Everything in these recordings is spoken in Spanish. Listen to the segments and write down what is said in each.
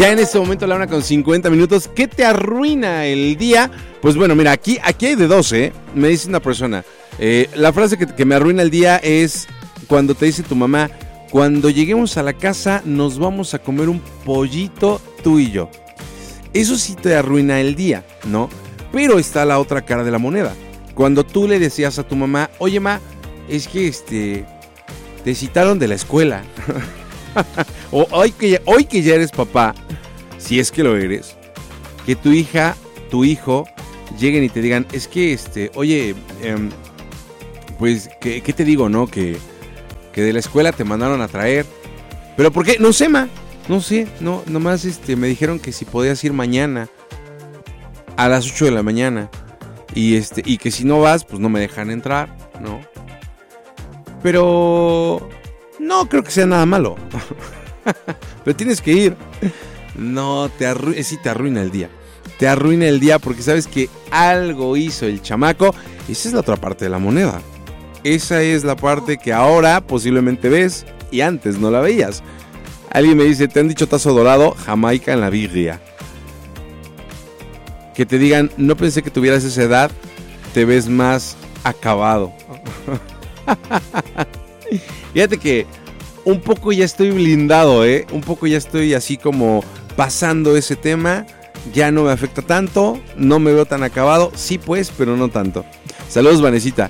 Ya en este momento la 1:50. ¿Qué te arruina el día? Pues bueno, mira, aquí hay de 12, me dice una persona. La frase que me arruina el día es cuando te dice tu mamá: cuando lleguemos a la casa nos vamos a comer un pollito tú y yo. Eso sí te arruina el día, ¿no? Pero está la otra cara de la moneda. Cuando tú le decías a tu mamá: oye, ma, es que te citaron de la escuela. O hoy que ya eres papá, si es que lo eres, que tu hija, tu hijo lleguen y te digan: es que oye, pues ¿qué te digo, no? Que de la escuela te mandaron a traer. ¿Pero por qué? No sé, ma. No sé, no, nomás me dijeron que si podías ir mañana a las 8 de la mañana. Y que si no vas, pues no me dejan entrar, ¿no? Pero no creo que sea nada malo. Pero tienes que ir. No, sí te arruina el día. Te arruina el día porque sabes que algo hizo el chamaco. Esa es la otra parte de la moneda. Esa es la parte que ahora posiblemente ves y antes no la veías. Alguien me dice: te han dicho tazo dorado, Jamaica en la birria. Que te digan: no pensé que tuvieras esa edad, te ves más acabado. Fíjate que un poco ya estoy blindado, un poco ya estoy así como pasando ese tema. Ya no me afecta tanto, no me veo tan acabado. Sí pues, pero no tanto. Saludos, Vanesita.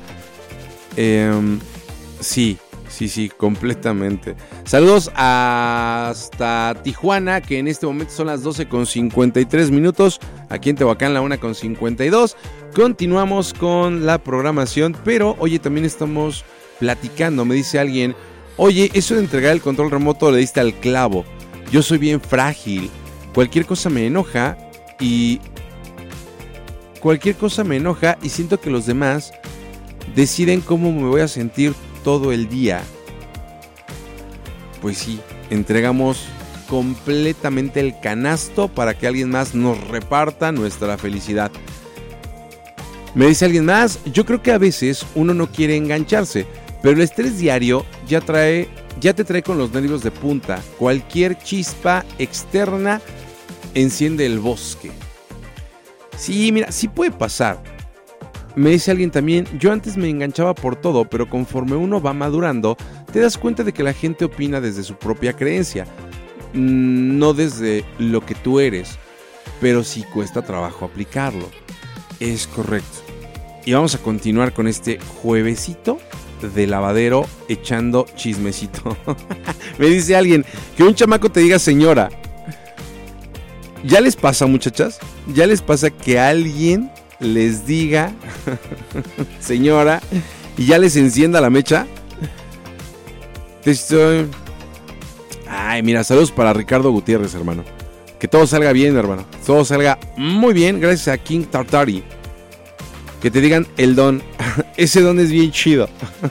Sí, completamente. Saludos hasta Tijuana, que en este momento son las 12:53. Aquí en Tehuacán, la 1:52. Continuamos con la programación, pero oye, también estamos platicando. Me dice alguien: oye, eso de entregar el control remoto le diste al clavo. Yo soy bien frágil. Cualquier cosa me enoja y siento que los demás deciden cómo me voy a sentir todo el día. Pues sí, entregamos completamente el canasto para que alguien más nos reparta nuestra felicidad. Me dice alguien más: yo creo que a veces uno no quiere engancharse, pero el estrés diario ya te trae con los nervios de punta. Cualquier chispa externa enciende el bosque. Sí, mira, sí puede pasar. Me dice alguien también: yo antes me enganchaba por todo, pero conforme uno va madurando, te das cuenta de que la gente opina desde su propia creencia, no desde lo que tú eres, pero sí cuesta trabajo aplicarlo. Es correcto. Y vamos a continuar con este juevesito de lavadero echando chismecito. Me dice alguien: que un chamaco te diga señora. ¿Ya les pasa, muchachas? ¿Ya les pasa que alguien les diga señora y ya les encienda la mecha? Ay, mira, saludos para Ricardo Gutiérrez, hermano. Que todo salga bien, hermano. Todo salga muy bien, gracias a King Tartari. Que te digan el don. Ese don es bien chido.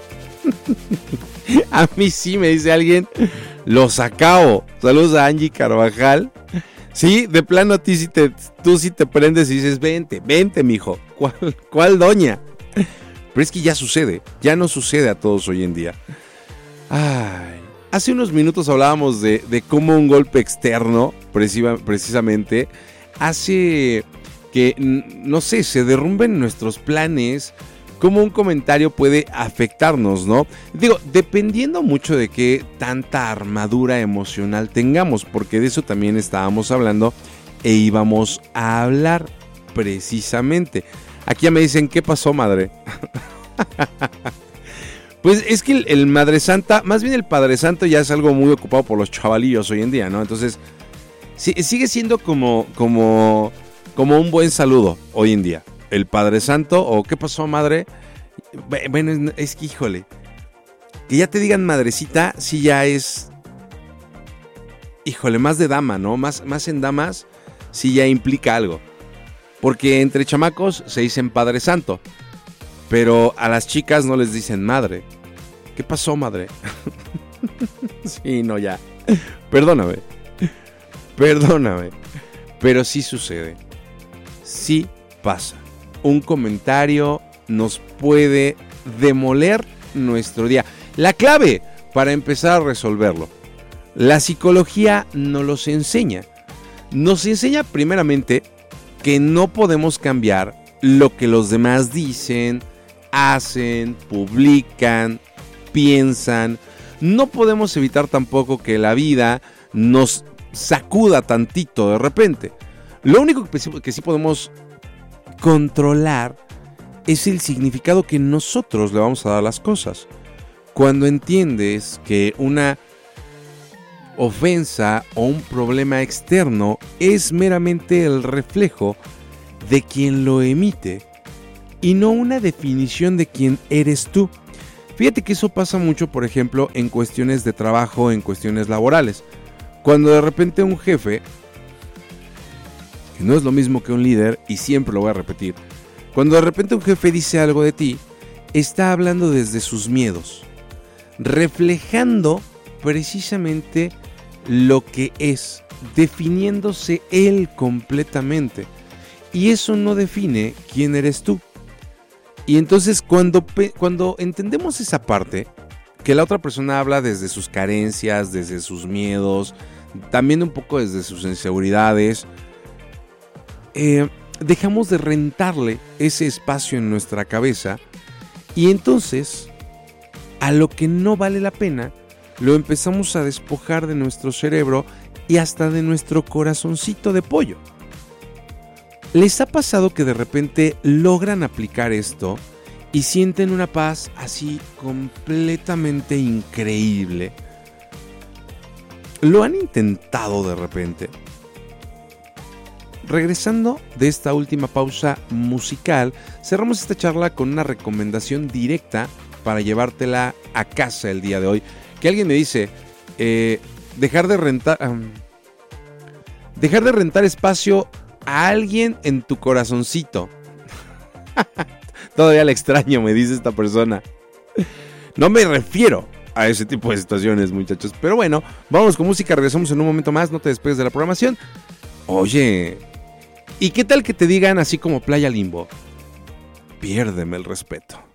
A mí sí, me dice alguien: los acabo. Saludos a Angie Carvajal. Sí, de plano a ti tú sí te prendes y dices: vente, mijo. ¿Cuál doña? Pero es que ya sucede, ya no sucede a todos hoy en día. Ay, hace unos minutos hablábamos de cómo un golpe externo, precisamente, hace que, no sé, se derrumben nuestros planes. Cómo un comentario puede afectarnos, ¿no? Digo, dependiendo mucho de qué tanta armadura emocional tengamos, porque de eso también estábamos hablando e íbamos a hablar precisamente. Aquí ya me dicen: ¿qué pasó, madre? Pues es que el Madre Santa, más bien el Padre Santo, ya es algo muy ocupado por los chavalillos hoy en día, ¿no? Entonces, sí, sigue siendo como un buen saludo hoy en día. El Padre Santo, o ¿qué pasó, madre? Bueno, es que, híjole, que ya te digan madrecita, sí ya es, híjole, más de dama, ¿no? Más en damas, sí ya implica algo. Porque entre chamacos se dicen Padre Santo, pero a las chicas no les dicen madre. ¿Qué pasó, madre? Sí, no, ya. Perdóname. Pero sí sucede. Sí pasa. Un comentario nos puede demoler nuestro día. La clave para empezar a resolverlo: la psicología nos los enseña. nos enseña primeramente que no podemos cambiar lo que los demás dicen, hacen, publican, piensan. No podemos evitar tampoco que la vida nos sacuda tantito de repente. Lo único que sí podemos controlar es el significado que nosotros le vamos a dar a las cosas. Cuando entiendes que una ofensa o un problema externo es meramente el reflejo de quien lo emite y no una definición de quién eres tú. Fíjate que eso pasa mucho, por ejemplo, en cuestiones de trabajo, en cuestiones laborales. Cuando de repente un jefe, que no es lo mismo que un líder, y siempre lo voy a repetir, cuando de repente un jefe dice algo de ti, está hablando desde sus miedos, reflejando precisamente lo que es, definiéndose él completamente. Y eso no define quién eres tú. Y entonces cuando entendemos esa parte, que la otra persona habla desde sus carencias, desde sus miedos, también un poco desde sus inseguridades, dejamos de rentarle ese espacio en nuestra cabeza y entonces a lo que no vale la pena lo empezamos a despojar de nuestro cerebro y hasta de nuestro corazoncito de pollo. ¿Les ha pasado que de repente logran aplicar esto y sienten una paz así completamente increíble? ¿Lo han intentado de repente? Regresando de esta última pausa musical, cerramos esta charla con una recomendación directa para llevártela a casa el día de hoy. Que alguien me dice, dejar de rentar espacio a alguien en tu corazoncito. Todavía le extraño, me dice esta persona. No me refiero a ese tipo de situaciones, muchachos. Pero bueno, vamos con música, regresamos en un momento más, no te despegues de la programación. Oye, ¿y qué tal que te digan así como Playa Limbo? Piérdeme el respeto.